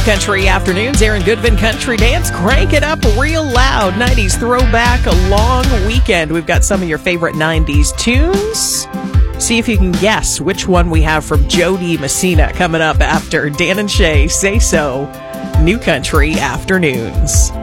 Country Afternoons, Aaron Goodvin Country Dance. Crank it up real loud. 90s throwback, a long weekend. We've got some of your favorite 90s tunes. See if you can guess which one we have from Jody Messina coming up after Dan and Shay Say So. New Country Afternoons.